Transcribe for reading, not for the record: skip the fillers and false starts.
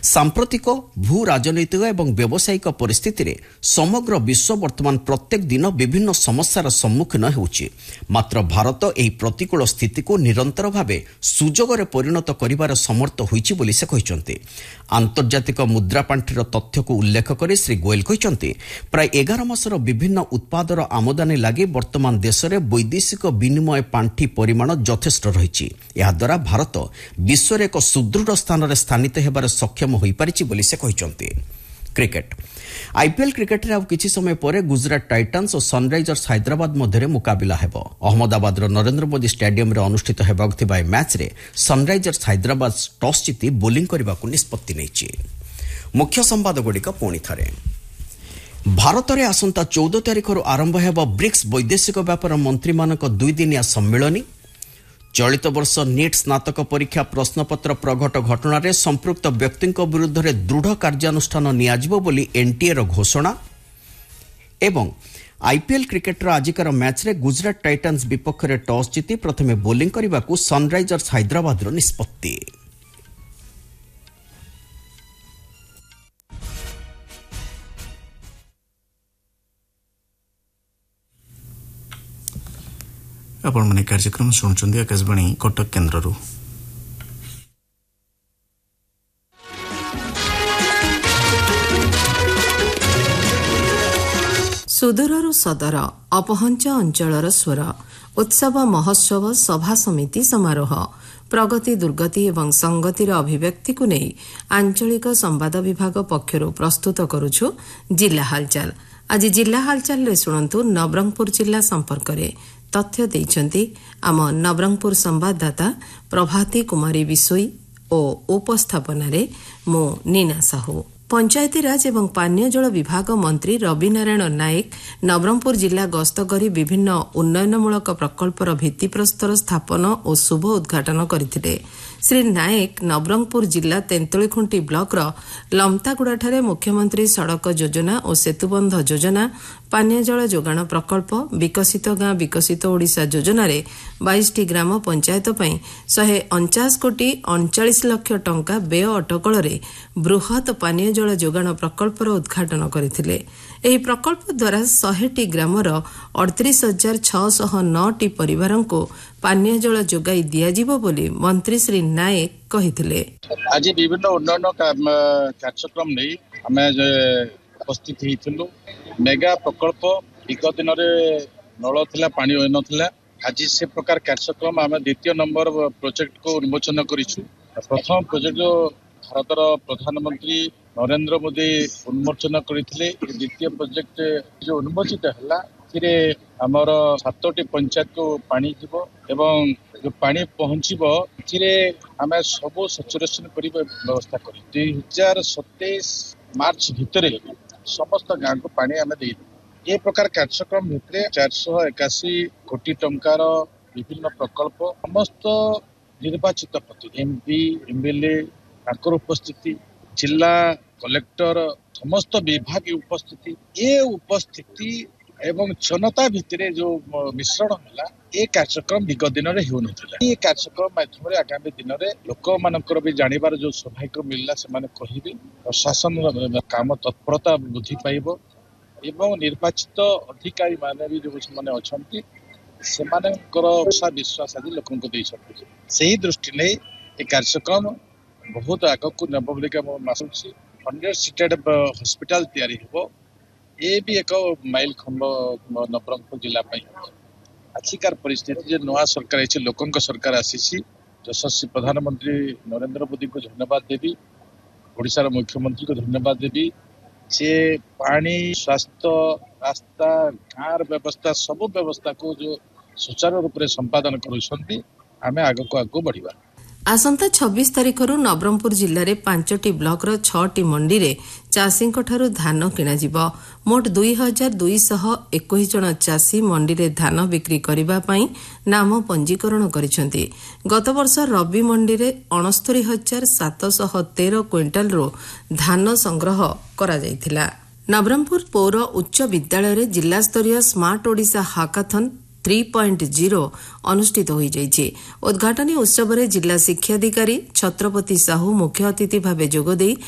सांप्रतिक भू राजनैतिक एवं व्यावसायिक परिस्थिति रे समग्र विश्व वर्तमान प्रत्येक दिन विभिन्न समस्यार सम्मुखीन होउछि। मात्र भारत एही प्रतिकूल स्थिति को निरंतर भावे सुजोगरे परिणत करिवार समर्थ होइछि बोली से कहिसंती। आंतर्जातिक मुद्रा पांठिर तथ्य को उल्लेख करी श्री गोयल कहिसंती प्राय 11 मासर विभिन्न उत्पादर आमदानी लागि वर्तमान देश में वैदेशिक विनिमय पांठि परिमाण यथेष्ट रहिछि। एहा द्वारा भारत विश्व रे एक सुदृढ़ स्थान रे स्थानित हेबार सक्षम होई पारिछि बोली से कहिसंती। क्रिकेट आईपीएल क्रिकेट रे अब किछि समय परे गुजरात टाइटन्स और सनराइजर्स हैदराबाद मध्य मुकाबिला हेबो। अहमदाबाद नरेंद्र मोदी स्टेडियम रे अनुष्ठित हेबाक थिबा ए मैच रे सनराइजर्स हैदराबाद टॉस जीति बोलिंग करबाकू निष्पत्ति नेछि। मुख्य संवाद गुड़िक पुणी थरे भारत में आसंता 14 तारिख आरंभ हेब ब्रिक्स वैदेशिक व्यापार मंत्री मानक 2 दिनिया सम्मेलन। चलित वर्ष नीट स्नातक परीक्षा प्रश्नपत्र प्रघट घटना संपृक्त व्यक्ति विरुद्ध में दृढ़ कार्यानुष्ठान नियाजिबो बोली एनटीए घोषणा एवं आईपीएल क्रिकेटर आजिकार मैच रे गुजरात टाइटन्स विपक्ष में टॉस जीति प्रथमे बोलिंग करने को सनराइजर्स हैदराबाद निष्पत्ति। आपण माने कार्यक्रम शुणुचंदी आकाशवाणी कटक केन्द्ररू। सुदूररू सदर अपहंच अंचलर स्वर उत्सव महोत्सव सभा समिति समारोह प्रगति दुर्गति एवं संगतिर अभिव्यक्ति को नहीं आंचलिक संवाद विभाग पक्षरु प्रस्तुत करुछु जिला हालचाल। आज जिला हालचाल रे सुनंतु नवरंगपुर जिला संपर्क रे तथ्य देइछंती आम नवरंगपुर संवाददाता प्रभाती कुमारी बिसोई और उपस्थापन रे मो नीना साहू। पंचायती राज एवं पानीय जल विभाग मंत्री रवि नारायण नायक नवरंगपुर जिला गस्त करी विभिन्न उन्नयनमूलक प्रकल्पर भित्तिप्रस्तर स्थापन और शुभ उद्घाटन करथिले। श्री नायक नवरंगपुर जिला तेंतुलीखुंटी ब्लॉक लमतागुड़ा मुख्यमंत्री सड़क योजना और सेतुबंध योजना पानीय जल जोगाण प्रकल्प विकसित गां विकसित ओडिशा योजना रे 22टी ग्राम पंचायत पई 149 कोटी 39 लाख टंका व्यय अटकल रे बृहत पानीय जल जोगाण प्रकल्पर उद्घाटन करथिले। एही प्रकल्प द्वारा 100टी ग्रामर 38,609टी परिवारंको पानीय जल जोगाई दियाजिबो बोली मंत्री श्री नायक कहिथिले। आज विभिन्न उन्नयन कार्यक्रम नहीं आमे उपस्थित हेइथिलु। मेगा प्रकल्प विगत दिन नल थिला पानी होई नथिला। आज से प्रकार कार्यक्रम आमे द्वितीय नंबर प्रोजेक्ट को उन्मोचन करिछु। प्रथम प्रोजेक्ट जो भारतर प्रधानमंत्री नरेंद्र मोदी उन्मोचन करथिले। द्वितीय प्रोजेक्ट जो उन्मोचित हला थिरे हमर 7टी पंचायत को पानी जीवो एवं जो पानी पहुंचीबो थिरे आमे सब सचुरेशन करी व्यवस्था करी 2027 मार्च भितरे समस्त गांव को पानी आमे देई। ये प्रकार कार्यक्रम भितरे 481 कोटी टंकार विभिन्न प्रकल्प समस्त निर्वाचित प्रतिनिधि एमपी एमएलए ताकर उपस्थिति जिला कलेक्टर समस्त विभाग उपस्थिति ये उपस्थिति एवं जनता भितरे जो मिश्रण होला ये कार्यक्रम विगत दिन में हो नथिला। ये कार्यक्रम माध्यम आगामी दिन में लोक मानकर भी जानिबार जो सौभाग्य मिलला से माने कहिबे प्रशासन काम तत्परता वृद्धि पाइबो एवं निर्वाचित अधिकारी माने भी जो माने अछंती से मानकर विश्वास आदि लोक को दे सकते। सही दृष्टि नहीं ये कार्यक्रम बहुत आगक नब बोलिक मासुची 100 सीटेड हॉस्पिटल तैयारी हो ये भी एक माइल खंड नवरंगपुर जिला आजिकार परिस्थिति नुआ सरकार लोक सरकार आसी यशस्वी प्रधानमंत्री नरेंद्र मोदी को धन्यवाद देवी ओडिशार मुख्यमंत्री को धन्यवाद देवी से पानी स्वास्थ्य रास्ता गाँव व्यवस्था सब व्यवस्था को जो सुचारू रूप से संपादन करुछंती आमे आगको आगको बढ़िबा। आसंता 26 तारिखରୁ नवरंगपुर जिल्लाରେ 5ଟି ବ୍ଲକର 6ଟି ମଣ୍ଡିରେ ଚାଷୀଙ୍କ ଠାରୁ ଧାନ କିଣାଯିବ। ମୋଟ 2221 ଜଣ ଚାଷୀ ମଣ୍ଡିରେ ଧାନ ବିକ୍ରି କରିବା ପାଇଁ ନାମ ପଞ୍ଜୀକରଣ କରିଛନ୍ତି। ଗତବର୍ଷ ରବି ମଣ୍ଡିରେ 69,713 କ୍ୱିଣ୍ଟାଲରୁ ଧାନ ସଂଗ୍ରହ କରାଯାଇଥିଲା। ନବରଙ୍ଗପୁର ପୌର ଉଚ୍ଚ ବିଦ୍ୟାଳୟରେ ଜିଲ୍ଲାସ୍ତରୀୟ ସ୍ମାର୍ଟ ଓଡ଼ିଶା ହାକାଥନ୍ 3.0 ଅନୁଷ୍ଠିତ ହୋଇଯାଇଛି। ଉଦ୍ଘାଟନୀ ଉତ୍ସବରେ ଜିଲ୍ଲା ଶିକ୍ଷାଧିକାରୀ ଛତ୍ରପତି ସାହୁ ମୁଖ୍ୟ ଅତିଥି ଭାବେ ଯୋଗଦେଇ